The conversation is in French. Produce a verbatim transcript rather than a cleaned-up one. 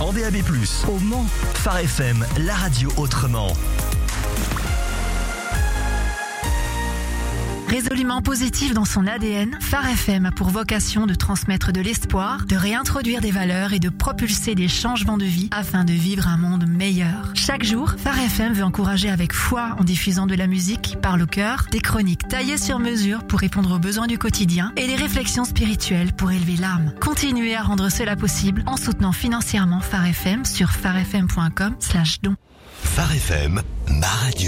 en D A B plus, au Mans. Phare F M, la radio autrement. Résolument positif dans son A D N, Phare F M a pour vocation de transmettre de l'espoir, de réintroduire des valeurs et de propulser des changements de vie afin de vivre un monde meilleur. Chaque jour, Phare F M veut encourager avec foi en diffusant de la musique qui parle au cœur, des chroniques taillées sur mesure pour répondre aux besoins du quotidien et des réflexions spirituelles pour élever l'âme. Continuez à rendre cela possible en soutenant financièrement Phare F M sur pharefm point com slash don. Phare F M, ma radio.